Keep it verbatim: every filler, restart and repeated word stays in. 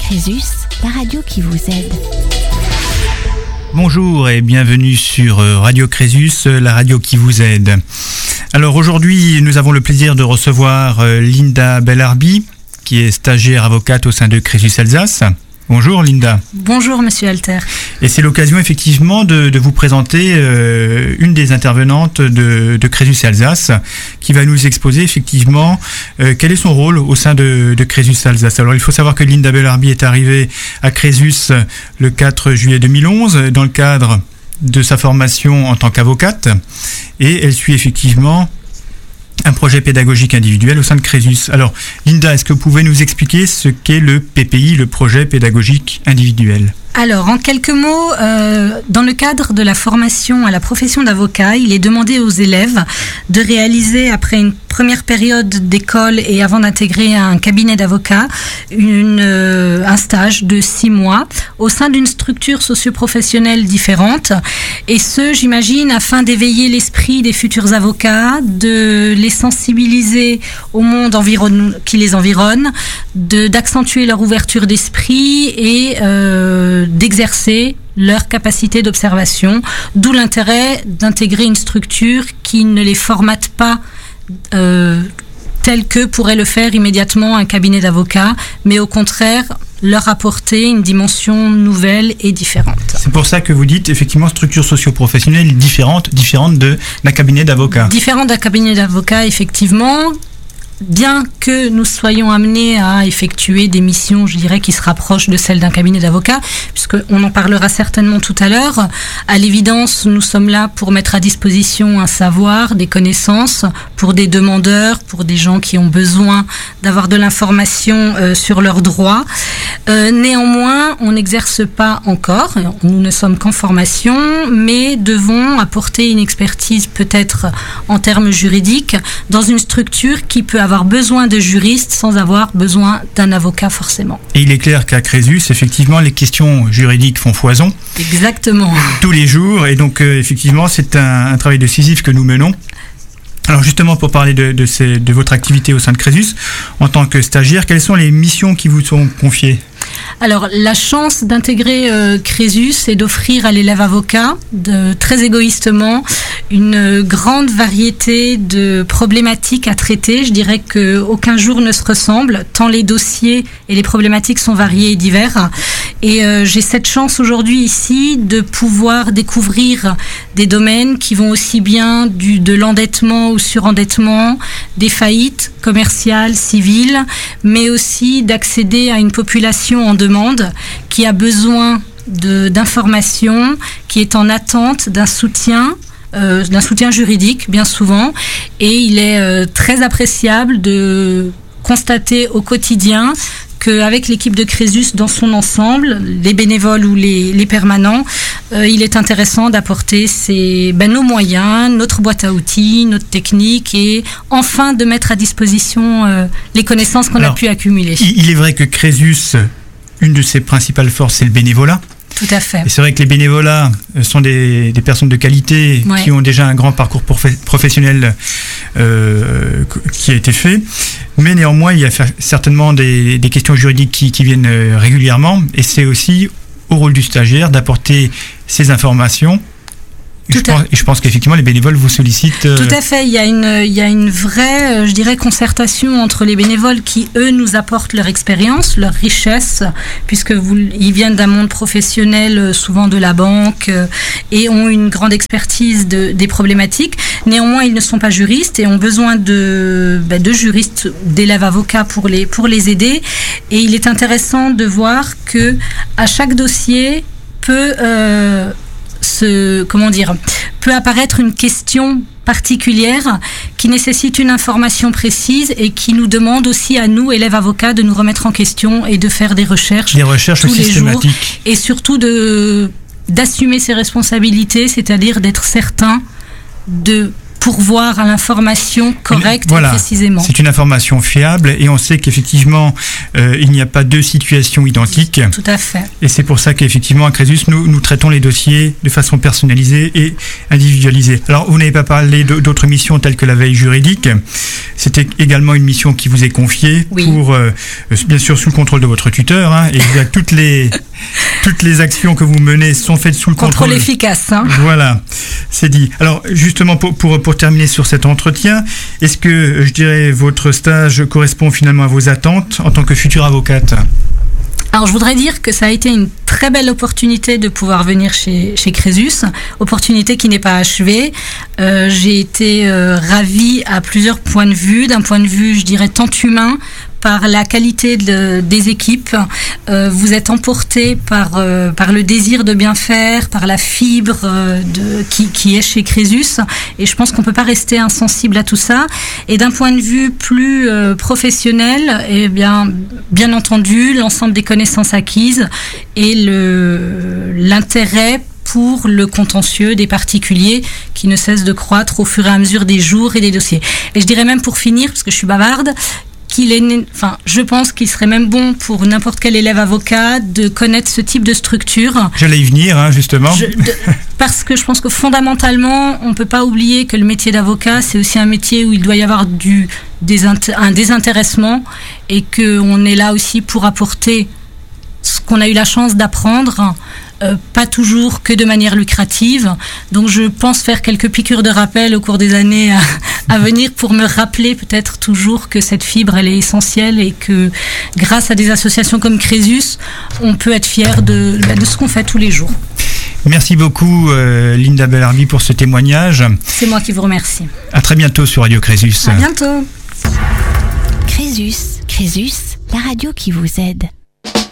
Crésus, la radio qui vous aide. Bonjour et bienvenue sur Radio Crésus, la radio qui vous aide. Alors aujourd'hui, nous avons le plaisir de recevoir Linda Bellarbi, qui est stagiaire avocate au sein de Crésus Alsace. Bonjour Linda. Bonjour Monsieur Alter. Et c'est l'occasion effectivement de, de vous présenter euh, une des intervenantes de, de Crésus Alsace qui va nous exposer effectivement euh, quel est son rôle au sein de, de Crésus Alsace. Alors il faut savoir que Linda Bellarbi est arrivée à Crésus le quatre juillet deux mille onze dans le cadre de sa formation en tant qu'avocate et elle suit effectivement un projet pédagogique individuel au sein de Crésus. Alors, Linda, est-ce que vous pouvez nous expliquer ce qu'est le P P I, le projet pédagogique individuel ? Alors, en quelques mots, euh, dans le cadre de la formation à la profession d'avocat, il est demandé aux élèves de réaliser, après une première période d'école et avant d'intégrer un cabinet d'avocat, une, euh, un stage de six mois au sein d'une structure socio-professionnelle différente. Et ce, j'imagine, afin d'éveiller l'esprit des futurs avocats, de les sensibiliser au monde environ, qui les environne, de, d'accentuer leur ouverture d'esprit et euh, d'exercer leur capacité d'observation, d'où l'intérêt d'intégrer une structure qui ne les formate pas euh, tel que pourrait le faire immédiatement un cabinet d'avocats, mais au contraire leur apporter une dimension nouvelle et différente. C'est pour ça que vous dites effectivement structure socio-professionnelle différente, différente de, d'un cabinet d'avocats. Différente d'un cabinet d'avocats, effectivement. Bien que nous soyons amenés à effectuer des missions, je dirais, qui se rapprochent de celles d'un cabinet d'avocats, puisqu'on en parlera certainement tout à l'heure, à l'évidence, nous sommes là pour mettre à disposition un savoir, des connaissances, pour des demandeurs, pour des gens qui ont besoin d'avoir de l'information euh, sur leurs droits. Euh, néanmoins, on n'exerce pas encore, nous ne sommes qu'en formation, mais devons apporter une expertise peut-être en termes juridiques dans une structure qui peut avoir besoin de juristes sans avoir besoin d'un avocat forcément. Et il est clair qu'à Crésus, effectivement, les questions juridiques font foison. Exactement. Tous les jours, et donc euh, effectivement, c'est un, un travail de Sisyphe que nous menons. Alors justement, pour parler de, de, ces, de votre activité au sein de Crésus, en tant que stagiaire, quelles sont les missions qui vous sont confiées ? Alors, la chance d'intégrer euh, Crésus est d'offrir à l'élève avocat, de, très égoïstement, une grande variété de problématiques à traiter. Je dirais qu'aucun jour ne se ressemble, tant les dossiers et les problématiques sont variés et divers. Et euh, j'ai cette chance aujourd'hui ici de pouvoir découvrir des domaines qui vont aussi bien du, de l'endettement ou surendettement, des faillites commerciales, civiles, mais aussi d'accéder à une population en demande qui a besoin de, d'informations, qui est en attente d'un soutien, euh, d'un soutien juridique bien souvent, et il est euh, très appréciable de constater au quotidien qu'avec l'équipe de Crésus dans son ensemble, les bénévoles ou les, les permanents, euh, il est intéressant d'apporter ces, ben, nos moyens, notre boîte à outils, notre technique et enfin de mettre à disposition euh, les connaissances qu'on Alors, a pu accumuler. Il est vrai que Crésus, une de ses principales forces, c'est le bénévolat. Tout à fait. Et c'est vrai que les bénévolats sont des, des personnes de qualité ouais. qui ont déjà un grand parcours profe- professionnel euh, qui a été fait. Mais néanmoins, il y a certainement des, des questions juridiques qui, qui viennent régulièrement. Et c'est aussi au rôle du stagiaire d'apporter ces informations. Et je, pense, et je pense qu'effectivement, les bénévoles vous sollicitent. Euh... Tout à fait. Il y a une, il y a une vraie, je dirais, concertation entre les bénévoles qui, eux, nous apportent leur expérience, leur richesse, puisque vous, ils viennent d'un monde professionnel, souvent de la banque, et ont une grande expertise de, des problématiques. Néanmoins, ils ne sont pas juristes et ont besoin de, ben, de juristes, d'élèves avocats pour les, pour les aider. Et il est intéressant de voir que à chaque dossier peut euh, Ce, comment dire, peut apparaître une question particulière qui nécessite une information précise et qui nous demande aussi à nous, élèves avocats, de nous remettre en question et de faire des recherches, des recherches tous les jours systématiques. Et surtout de, d'assumer ses responsabilités, c'est-à-dire d'être certain de pourvoir à l'information correcte voilà, et précisément. C'est une information fiable et on sait qu'effectivement euh, il n'y a pas deux situations identiques. Tout à fait. Et c'est pour ça qu'effectivement à Crésus nous, nous traitons les dossiers de façon personnalisée et individualisée. Alors vous n'avez pas parlé d'autres missions telles que la veille juridique. C'était également une mission qui vous est confiée oui. pour euh, bien sûr sous le contrôle de votre tuteur. Hein, et toutes les toutes les actions que vous menez sont faites sous le contrôle. Contrôle efficace. Hein. Voilà, c'est dit. Alors justement pour pour pour terminer sur cet entretien, est-ce que je dirais votre stage correspond finalement à vos attentes en tant que future avocate ? Alors je voudrais dire que ça a été une très belle opportunité de pouvoir venir chez, chez Crésus, opportunité qui n'est pas achevée. Euh, j'ai été euh, ravie à plusieurs points de vue, d'un point de vue je dirais tant humain, par la qualité de, des équipes. Euh, vous êtes emporté par, euh, par le désir de bien faire, par la fibre euh, de, qui, qui est chez Crésus. Et je pense qu'on ne peut pas rester insensible à tout ça. Et d'un point de vue plus euh, professionnel, eh bien, bien entendu, l'ensemble des connaissances acquises et le, l'intérêt pour le contentieux des particuliers qui ne cesse de croître au fur et à mesure des jours et des dossiers. Et je dirais même pour finir, parce que je suis bavarde, qu'il est, enfin, je pense qu'il serait même bon pour n'importe quel élève avocat de connaître ce type de structure. J'allais y venir, hein, justement. Je, de, parce que je pense que fondamentalement, on ne peut pas oublier que le métier d'avocat, c'est aussi un métier où il doit y avoir du, des, un désintéressement et qu'on est là aussi pour apporter ce qu'on a eu la chance d'apprendre. Euh, pas toujours que de manière lucrative. Donc je pense faire quelques piqûres de rappel au cours des années à, à venir pour me rappeler peut-être toujours que cette fibre elle est essentielle et que grâce à des associations comme Crésus, on peut être fier de, de ce qu'on fait tous les jours. Merci beaucoup euh, Linda Bellarbi pour ce témoignage. C'est moi qui vous remercie. À très bientôt sur Radio Crésus. À bientôt. Crésus, Crésus, la radio qui vous aide.